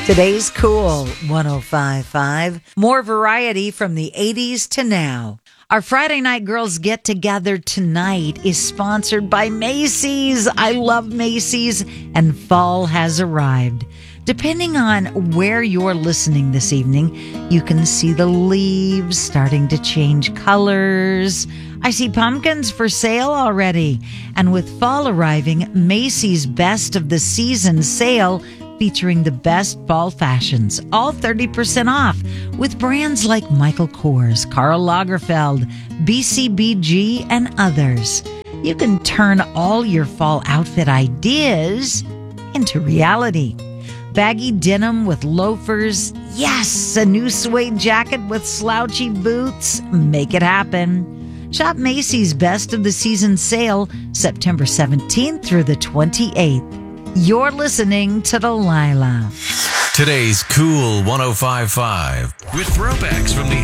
Today's Cool 105.5. More variety from the 80s to now. Our Friday Night Girls Get Together tonight is sponsored by Macy's. I love Macy's, and fall has arrived. Depending on where you're listening this evening, you can see the leaves starting to change colors. I see pumpkins for sale already. And with fall arriving, Macy's Best of the Season sale featuring the best fall fashions, all 30% off, with brands like Michael Kors, Karl Lagerfeld, BCBG, and others. You can turn all your fall outfit ideas into reality. Baggy denim with loafers. Yes, a new suede jacket with slouchy boots. Make it happen. Shop Macy's Best of the Season sale September 17th through the 28th. You're listening to Delilah. Today's Cool 105.5 with throwbacks from the